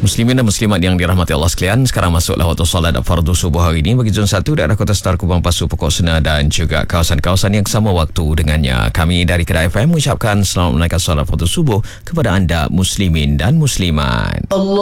Muslimin dan muslimat yang dirahmati Allah sekalian, sekarang masuklah waktu solat fardu subuh hari ini bagi zon 1 daerah Kota Star, Kubang, Pasu, Pokok Sena dan juga kawasan-kawasan yang sama waktu dengannya. Kami dari Kedah FM mengucapkan selamat menunaikan solat fardu subuh kepada anda muslimin dan muslimat.